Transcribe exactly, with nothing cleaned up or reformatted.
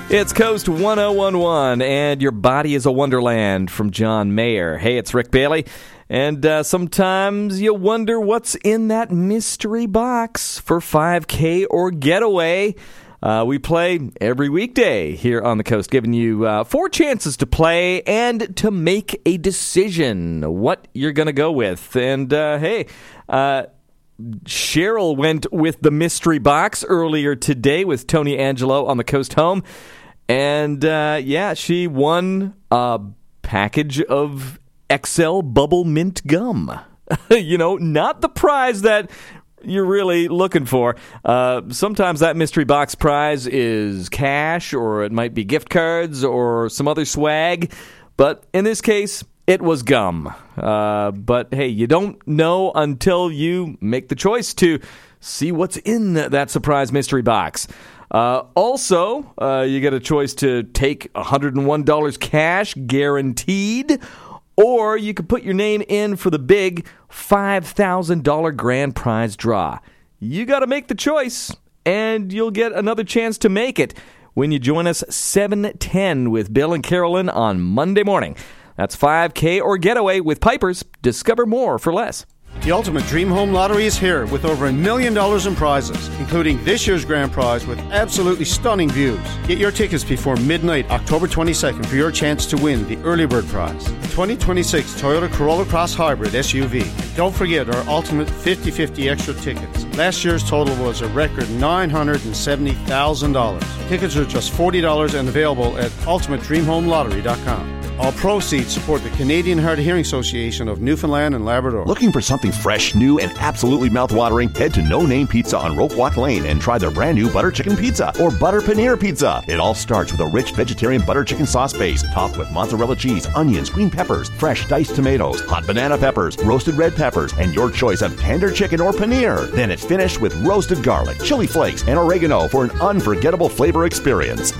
It's Coast one oh one one, and Your Body is a Wonderland from John Mayer. Hey, it's Rick Bailey, and uh, sometimes you wonder what's in that mystery box for five K or Getaway. Uh, we play every weekday here on the Coast, giving you uh, four chances to play and to make a decision what you're going to go with. And, uh, hey, uh, Cheryl went with the mystery box earlier today with Tony Angelo on the Coast Home. And, uh, yeah, she won a package of X L Bubble Mint Gum. You know, not the prize that you're really looking for. Uh, sometimes that mystery box prize is cash, or it might be gift cards or some other swag. But in this case, it was gum. Uh, but, hey, you don't know until you make the choice to see what's in that surprise mystery box. Uh, also, uh, you get a choice to take one hundred one dollars cash guaranteed, or you could put your name in for the big five thousand dollars grand prize draw. You got to make the choice, and you'll get another chance to make it when you join us seven ten with Bill and Carolyn on Monday morning. That's five K or Getaway with Pipers. Discover more for less. The Ultimate Dream Home Lottery is here with over a million dollars in prizes, including this year's grand prize with absolutely stunning views. Get your tickets before midnight, October twenty-second, for your chance to win the early bird prize, the twenty twenty-six Toyota Corolla Cross Hybrid S U V. Don't forget our Ultimate fifty fifty extra tickets. Last year's total was a record nine hundred seventy thousand dollars. Tickets are just forty dollars and available at ultimate dream home lottery dot com. All proceeds support the Canadian Hard of Hearing Association of Newfoundland and Labrador. Looking for something fresh, new, and absolutely mouth-watering? Head to No Name Pizza on Rope Walk Lane and try their brand new butter chicken pizza or butter paneer pizza. It all starts with a rich vegetarian butter chicken sauce base, topped with mozzarella cheese, onions, green peppers, fresh diced tomatoes, hot banana peppers, roasted red peppers, and your choice of tender chicken or paneer. Then it's finished with roasted garlic, chili flakes, and oregano for an unforgettable flavor experience.